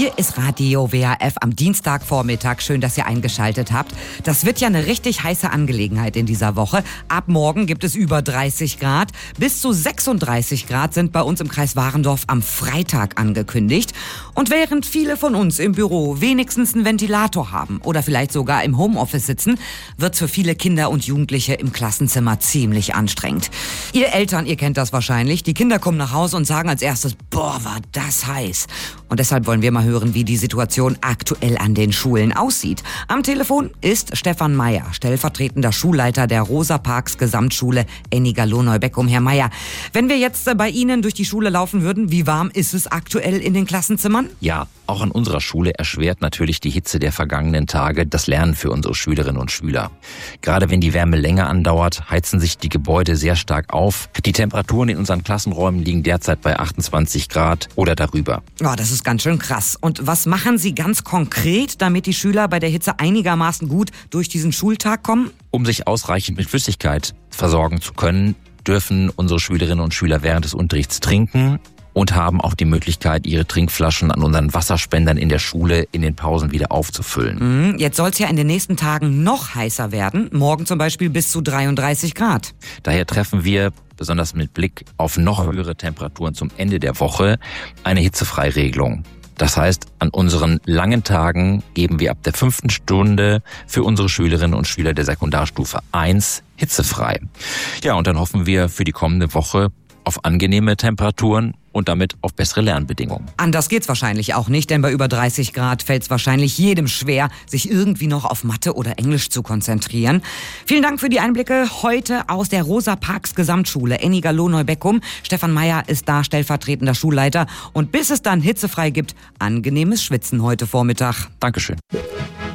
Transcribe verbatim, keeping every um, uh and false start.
Hier ist Radio W H F am Dienstagvormittag. Schön, dass ihr eingeschaltet habt. Das wird ja eine richtig heiße Angelegenheit in dieser Woche. Ab morgen gibt es über dreißig Grad. Bis zu sechsunddreißig Grad sind bei uns im Kreis Warendorf am Freitag angekündigt. Und während viele von uns im Büro wenigstens einen Ventilator haben oder vielleicht sogar im Homeoffice sitzen, wird es für viele Kinder und Jugendliche im Klassenzimmer ziemlich anstrengend. Ihr Eltern, ihr kennt das wahrscheinlich. Die Kinder kommen nach Hause und sagen als erstes, boah, war das heiß. Und deshalb wollen wir mal hören, wie die Situation aktuell an den Schulen aussieht. Am Telefon ist Stefan Meyer, stellvertretender Schulleiter der Rosa Parks Gesamtschule Ennigerlohn-Neubeckum. Herr Meyer, wenn wir jetzt bei Ihnen durch die Schule laufen würden, wie warm ist es aktuell in den Klassenzimmern? Ja, auch an unserer Schule erschwert natürlich die Hitze der vergangenen Tage das Lernen für unsere Schülerinnen und Schüler. Gerade wenn die Wärme länger andauert, heizen sich die Gebäude sehr stark auf. Die Temperaturen in unseren Klassenräumen liegen derzeit bei achtundzwanzig Grad oder darüber. Ja, das ist ganz schön krass. Und was machen Sie ganz konkret, damit die Schüler bei der Hitze einigermaßen gut durch diesen Schultag kommen? Um sich ausreichend mit Flüssigkeit versorgen zu können, dürfen unsere Schülerinnen und Schüler während des Unterrichts trinken und haben auch die Möglichkeit, ihre Trinkflaschen an unseren Wasserspendern in der Schule in den Pausen wieder aufzufüllen. Jetzt soll es ja in den nächsten Tagen noch heißer werden. Morgen zum Beispiel bis zu dreiunddreißig Grad. Daher treffen wir, besonders mit Blick auf noch höhere Temperaturen zum Ende der Woche, eine Hitzefreiregelung. Das heißt, an unseren langen Tagen geben wir ab der fünften Stunde für unsere Schülerinnen und Schüler der Sekundarstufe eins hitzefrei. Ja, und dann hoffen wir für die kommende Woche auf angenehme Temperaturen und damit auf bessere Lernbedingungen. Anders geht's wahrscheinlich auch nicht, denn bei über dreißig Grad fällt's wahrscheinlich jedem schwer, sich irgendwie noch auf Mathe oder Englisch zu konzentrieren. Vielen Dank für die Einblicke heute aus der Rosa Parks Gesamtschule Ennigerlohn-Neubeckum. Stefan Meyer ist da stellvertretender Schulleiter. Und bis es dann hitzefrei gibt, angenehmes Schwitzen heute Vormittag. Dankeschön.